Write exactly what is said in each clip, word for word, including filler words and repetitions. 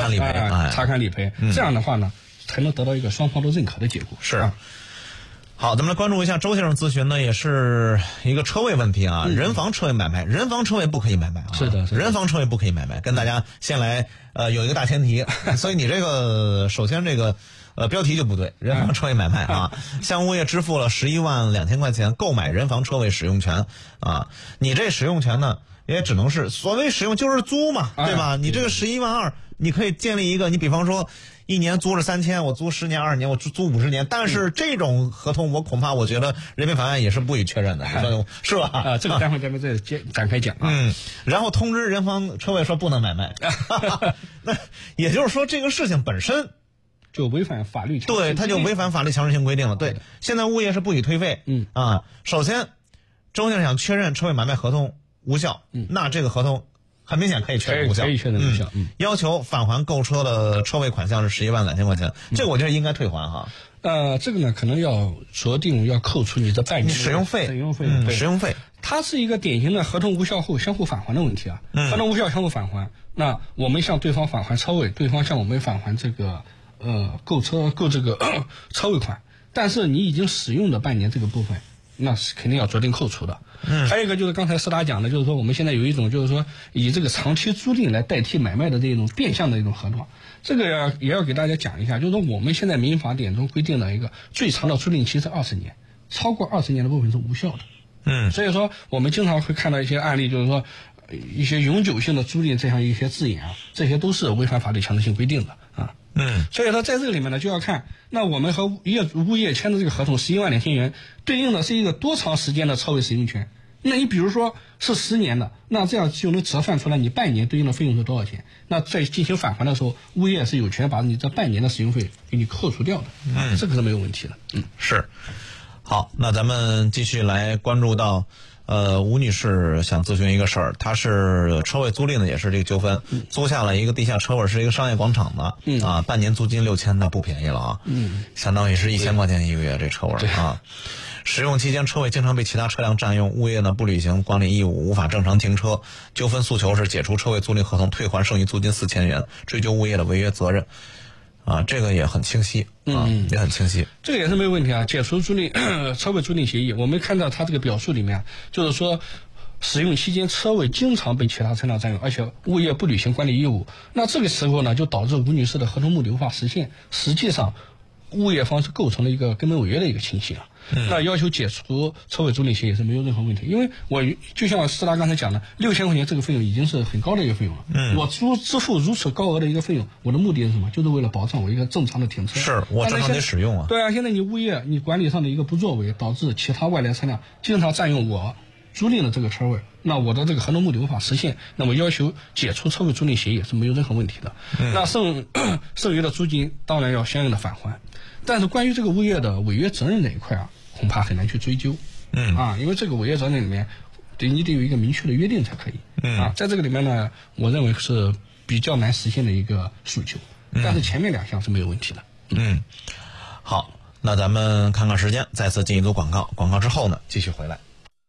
看理赔， 哎，查看理赔， 嗯、 这样的话呢，才能得到一个双方都认可的结果。 是。 啊好，咱们来关注一下周先生咨询呢，也是一个车位问题啊。 嗯、 人房车位买卖，人房车位不可以买卖啊。 是的，是的， 人房车位不可以买卖。跟大家先来呃有一个大前提，所以你这个首先这个呃标题就不对，人房车位买卖啊，向物业支付了十一万两千块钱购买人房车位使用权啊，你这使用权呢也只能是所谓使用就是租嘛，对吧？哎、你这个十一万二，你可以建立一个，你比方说。一年租是三千，我租十年、二十年，我租租五十年。但是这种合同，我恐怕我觉得人民法院也是不予确认的，嗯、是吧？ 啊，这个待会咱们再展开讲啊。 嗯，然后通知人房车位说不能买卖，那也就是说这个事情本身就违反法律强制性， 对，它就违反法律强制性规定了。对，现在物业是不予退费。 嗯啊，首先，周先生想确认车位买卖合同无效， 嗯， 那这个合同。很明显可以确认无效， 可以确认无效。 嗯，要求返还购车的车位款项是十一万两千块钱，这个我觉得应该退还哈。 呃，这个呢，可能要酌定要扣除你的半年使用费， 使用费， 嗯，使用费。 它是一个典型的合同无效后相互返还的问题啊。 嗯， 合同无效相互返还，那我们向对方返还车位，对方向我们返还这个呃购车购这个车位款，但是你已经使用的半年这个部分。那是肯定要酌定扣除的。 嗯， 还有一个就是刚才斯达讲的，就是说我们现在有一种就是说以这个长期租赁来代替买卖的这种变相的一种合同，这个要也要给大家讲一下，就是说我们现在民法典中规定了一个最长的租赁期是二十年，超过二十年的部分是无效的。 嗯， 所以说我们经常会看到一些案例，就是说一些永久性的租赁这样一些字眼啊，这些都是违反法律强制性规定的啊。 嗯， 所以说在这个里面呢，就要看那我们和业物业签的这个合同十一万两千元，对应的是一个多长时间的车位使用权。那你比如说是十年的，那这样就能折算出来你半年对应的费用是多少钱。那在进行返还的时候，物业是有权把你这半年的使用费给你扣除掉的。 嗯， 这个是没有问题的。嗯， 是。好，那咱们继续来关注到。呃，吴女士想咨询一个事儿，她是车位租赁的，也是这个纠纷，嗯、租下了一个地下车位，是一个商业广场的， 嗯啊，半年租金六千，那不便宜了啊， 嗯， 相当于是一千块钱一个月这车位啊。使用期间车位经常被其他车辆占用，物业呢不履行管理义务，无法正常停车。纠纷诉求是解除车位租赁合同，退还剩余租金四千元，追究物业的违约责任。啊，这个也很清晰啊， 嗯， 也很清晰。 这个也是没有问题啊。解除租赁车位租赁协议，我们看到他这个表述里面，就是说，使用期间车位经常被其他车辆占用，而且物业不履行管理义务。那这个时候呢，就导致吴女士的合同目的无法实现。实际上，物业方是构成了一个根本违约的一个情形啊。 嗯、 那要求解除车位租赁协议是没有任何问题，因为我就像斯拉刚才讲的，六千块钱这个费用已经是很高的一个费用了。 嗯， 我支支付如此高额的一个费用，我的目的是什么？就是为了保障我一个正常的停车。 是我正常得使用啊。 对啊，现在你物业你管理上的一个不作为，导致其他外来车辆经常占用我租赁的这个车位，那我的这个合同目的无法实现，那么要求解除车位租赁协议是没有任何问题的。 嗯、 那剩剩余的租金当然要相应的返还，但是关于这个物业的违约责任这一块啊，恐怕很难去追究。 嗯啊，因为这个违约责任里面，对你得有一个明确的约定才可以。 嗯啊，在这个里面呢，我认为是比较难实现的一个诉求。 嗯、 但是前面两项是没有问题的。 嗯，好，那咱们看看时间，再次进一组广告，广告之后呢，继续回来。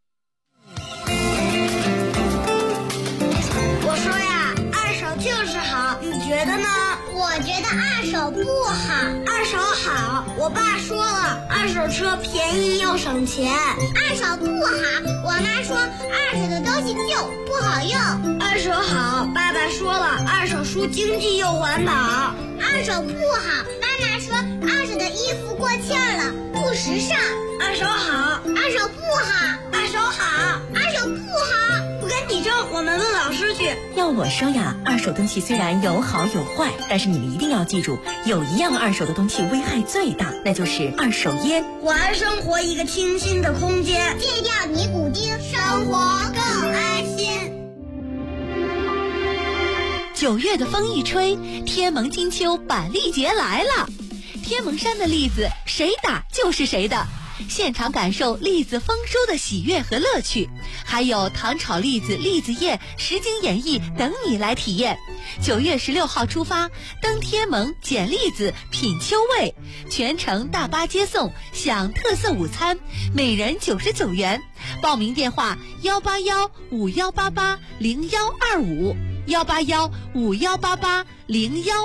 我说呀，二手就是好，你觉得呢？ 我觉得二手不好。 二手好，我爸说了，二手车便宜又省钱。 二手不好，我妈说二手的东西旧不好用。 二手好，爸爸说了，二手书经济又环保。 二手不好，妈妈说二手的衣服过气了，不时尚。 二手好， 二手不好， 二手好， 二手不好。 不跟你争，我们问老师去。 要我说呀，二手东西虽然有好有坏，但是你们一定要记住，有一样二手的东西危害最大，那就是二手烟。 还生活一个清新的空间， 戒掉尼古丁，生活更安心。 九月的风一吹，天蒙金秋板栗节来了。天蒙山的栗子，谁打就是谁的。现场感受栗子丰收的喜悦和乐趣，还有糖炒栗子、栗子宴、实景演绎等你来体验。九月十六号出发，登天蒙捡栗子品秋味，全程大巴接送，享特色午餐，每人九十九元。报名电话幺八幺五幺八八零幺二五幺八幺五幺八八零幺。